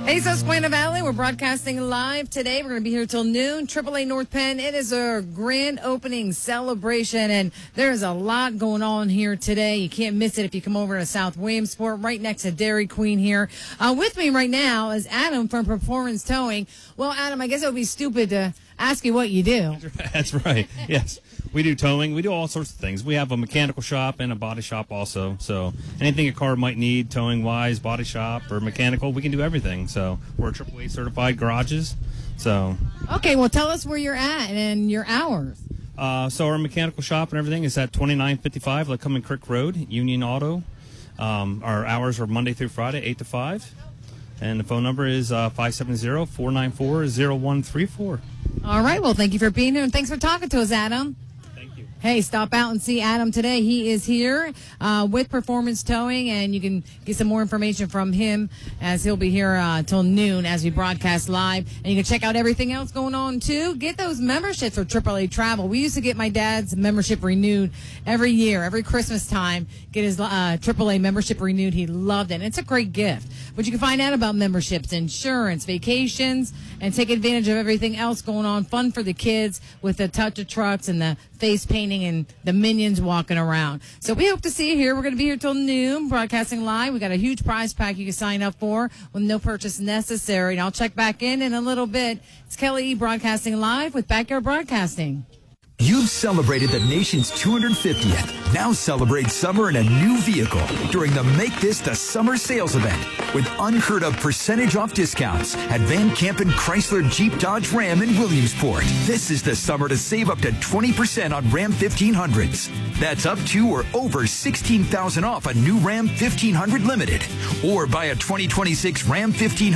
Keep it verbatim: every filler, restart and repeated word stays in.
Hey, Susquehanna Valley, we're broadcasting live today. We're going to be here till noon. triple A North Penn, it is a grand opening celebration, and there's a lot going on here today. You can't miss it if you come over to South Williamsport, right next to Dairy Queen here. Uh, with me right now is Adam from Performance Towing. Well, Adam, I guess it would be stupid to ask you what you do. That's right, yes. We do towing. We do all sorts of things. We have a mechanical shop and a body shop also. So anything a car might need, towing-wise, body shop or mechanical, we can do everything. So we're triple A certified garages. So Okay, well, tell us where you're at and your hours. uh, so our mechanical shop and everything is at twenty-nine fifty-five Lecompton Creek Road, Union Auto. Um, our hours are Monday through Friday, eight to five. And the phone number is uh, five seven zero, four nine four, zero one three four. All right, well, thank you for being here, and thanks for talking to us, Adam. Hey, stop out and see Adam today. He is here uh, with Performance Towing, and you can get some more information from him as he'll be here uh, till noon as we broadcast live. And you can check out everything else going on, too. Get those memberships for triple A Travel. We used to get my dad's membership renewed every year, every Christmas time, get his uh, triple A membership renewed. He loved it, and it's a great gift. But you can find out about memberships, insurance, vacations, and take advantage of everything else going on. Fun for the kids with the touch of trucks and the face painting and the minions walking around. So we hope to see you here. We're going to be here till noon, broadcasting live. We got a huge prize pack you can sign up for with no purchase necessary. And I'll check back in in a little bit. It's Kelly E. broadcasting live with Backyard Broadcasting. You've celebrated the nation's two hundred fiftieth. Now celebrate summer in a new vehicle during the Make This the Summer sales event with unheard of percentage off discounts at Van Campen Chrysler Jeep Dodge Ram in Williamsport. This is the summer to save up to twenty percent on Ram fifteen hundreds. That's up to or over sixteen thousand dollars off a new Ram fifteen hundred Limited. Or buy a twenty twenty-six Ram fifteen hundred